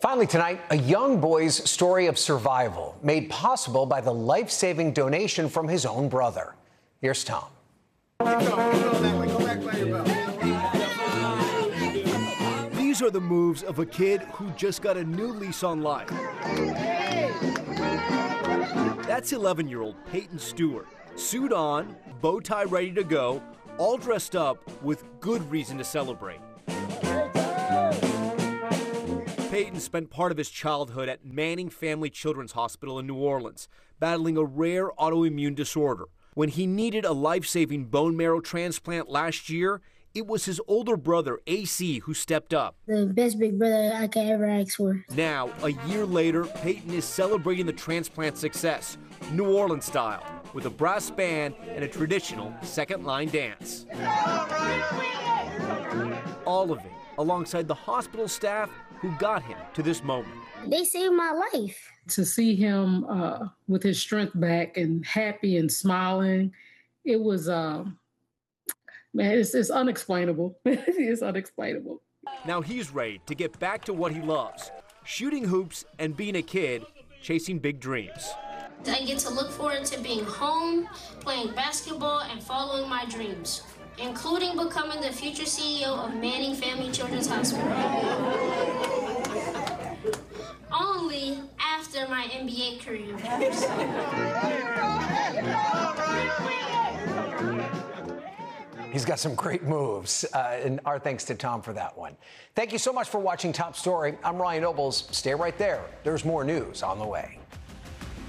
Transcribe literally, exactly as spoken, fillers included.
Finally tonight, a young boy's story of survival made possible by the life-saving donation from his own brother. Here's Tom. These are the moves of a kid who just got a new lease on life. That's eleven-year-old Peyton Stewart, suit on, bow tie ready to go, all dressed up with good reason to celebrate. Peyton spent part of his childhood at Manning Family Children's Hospital in New Orleans, battling a rare autoimmune disorder. When he needed a life-saving bone marrow transplant last year, it was his older brother, A C, who stepped up. The best big brother I could ever ask for. Now, a year later, Peyton is celebrating the transplant success, New Orleans style, with a brass band and a traditional second-line dance. All of it alongside the hospital staff who got him to this moment. They saved my life. To see him uh, with his strength back and happy and smiling, it was, um, man, it's, it's unexplainable. It's unexplainable. Now he's ready to get back to what he loves, shooting hoops and being a kid, chasing big dreams. I get to look forward to being home, playing basketball, and following my dreams, including becoming the future C E O of Manning Family Children's Hospital. Only after my N B A career. He's got some great moves, uh, and our thanks to Tom for that one. Thank you so much for watching Top Story. I'm Ryan Nobles. Stay right there. There's more news on the way.